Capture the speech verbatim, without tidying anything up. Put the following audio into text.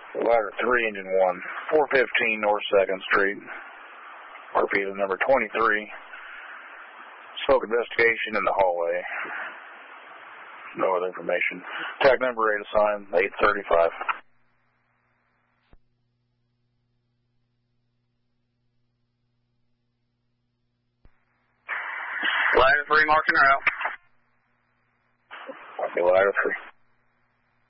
Ladder three, engine one, four fifteen North second Street. R P is number twenty-three. Smoke investigation in the hallway. No other information. Tag number eight assigned, eight thirty-five. Ladder three marking her out. Okay, ladder three.